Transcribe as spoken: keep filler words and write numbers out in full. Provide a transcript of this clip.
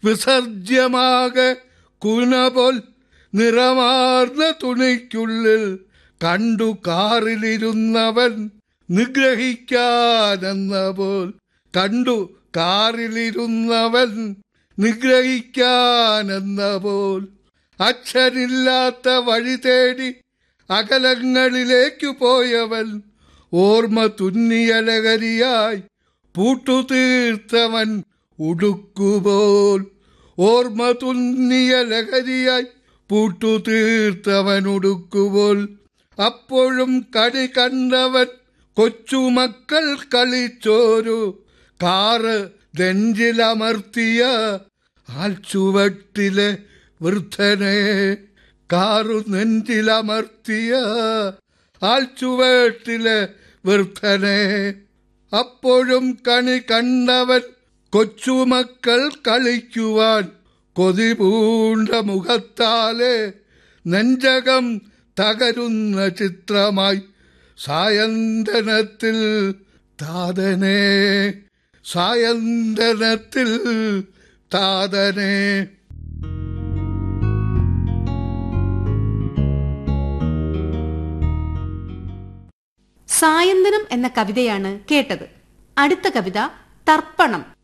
വിസർജ്യമാകെ കുനപോൽ നിറമാർന്ന തുണിക്കുള്ളിൽ കണ്ടു കാറിലിരുന്നവൻ നിഗ്രഹിക്കാനെന്ന പോൽ കണ്ടു കാറിലിരുന്നവൻ നിഗ്രഹിക്കാനെന്ന പോൽ അച്ഛനില്ലാത്ത വഴി തേടി അകലങ്ങളിലേക്കു പോയവൻ ഓർമ്മ തുന്നിയ ലഹരിയായി പൂട്ടുതീർത്തവൻ ഉടുക്കുപോൽ ഓർമ്മ തുന്നിയ ലഹരിയായി പൂട്ടുതീർത്തവൻ ഉടുക്കുപോൽ അപ്പോഴും കണി കണ്ടവൻ കൊച്ചുമക്കൾ കളിച്ചോരു കാറ് നെഞ്ചിലമർത്തിയ ആൽച്ചുവട്ടിലെ വൃദ്ധനെ കാറു നെഞ്ചിലമർത്തിയ ആൽച്ചുവട്ടിലെ വൃദ്ധനെ അപ്പോഴും കണി കണ്ടവൻ കൊച്ചുമക്കൾ കളിക്കുവാൻ കൊതി പൂണ്ട മുഖത്താലെ നെഞ്ചകം തകരുന്ന ചിത്രമായി സായന്തനത്തിൽ താതനെ സായന്തനത്തിൽ താതനെ. സായന്തനം എന്ന കവിതയാണ് കേട്ടത്. അടുത്ത കവിത തർപ്പണം.